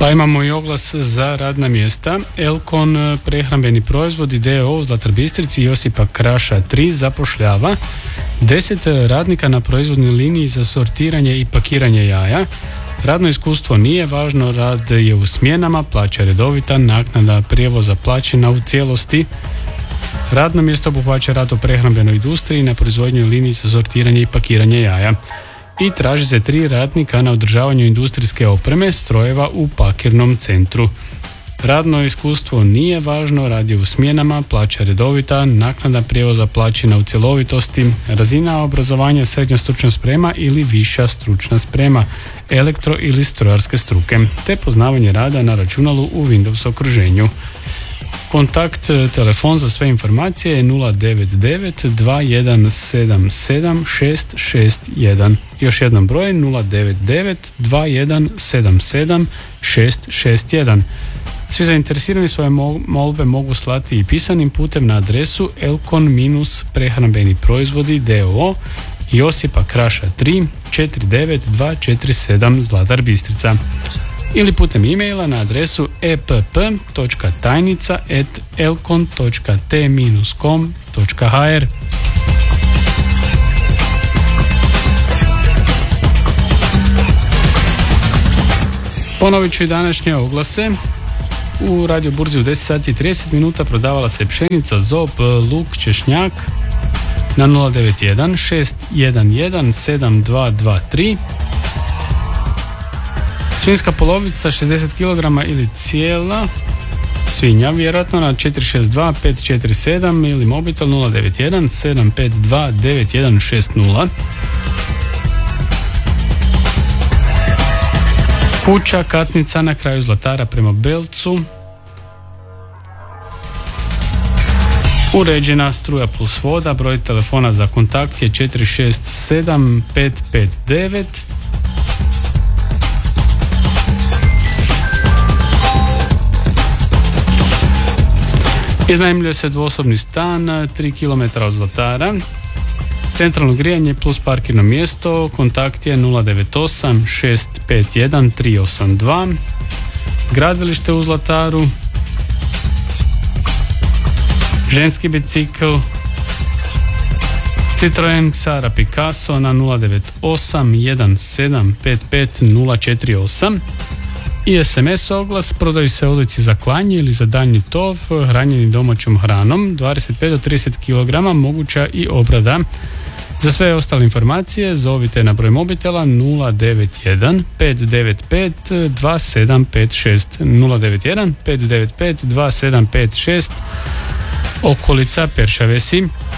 Pa imamo i oglas za radna mjesta. Elkon prehrambeni proizvodi d.o.o. u Zlatar Bistrici Josipa Kraša 3 zapošljava 10 radnika na proizvodnoj liniji za sortiranje i pakiranje jaja. Radno iskustvo nije važno, rad je u smjenama, plaća redovita, naknada prijevoza plaćena u cijelosti. Radno mjesto obuhvaća rad u prehrambenoj industriji na proizvodnjoj liniji za sortiranje i pakiranje jaja. I traži se 3 radnika na održavanju industrijske opreme, strojeva u pakirnom centru. Radno iskustvo nije važno, rad je u smjenama, plaća redovita, naknada prijevoza plaćena u cjelovitosti, razina obrazovanja srednja stručna sprema ili viša stručna sprema, elektro ili strojarske struke, te poznavanje rada na računalu u Windows okruženju. Kontakt telefon za sve informacije je 099 2177 661. Još jedan broj 099 2177 661. Svi zainteresirani svoje molbe mogu slati i pisanim putem na adresu Elkon-prehrambeni proizvodi d.o.o. Josipa Kraša 3 49247 Zlatar Bistrica ili putem e-maila na adresu epp.tajnica@elkon.t-com.hr. Ponovit ću i današnje oglase. U Radio Burzi u 10 sati i 30 minuta prodavala se pšenica, zob, luk, češnjak na 091 611 7223. Svinjska polovica 60 kg ili cijela svinja vjerojatno na 462 547 ili mobitel 091 752 9160. Kuća Katnica na kraju Zlatara prema Belcu. Uređena struja plus voda, broj telefona za kontakt je 467 559. Iznajmljuje se dvosobni stan 3 km od Zlatara. Centralno grijanje plus parkirno mjesto, kontakt je 098 651 382. Gradilište u Zlataru. Ženski bicikl Citroen Xara Picasso na 098 1755 048. I SMS oglas, prodaju se odojci za klanje ili za daljnji tov, hranjeni domaćom hranom, 25 do 30 kg, moguća i obrada. Za sve ostale informacije zovite na broj mobitela 091 595 2756 091 595 2756, okolica Peršavesi.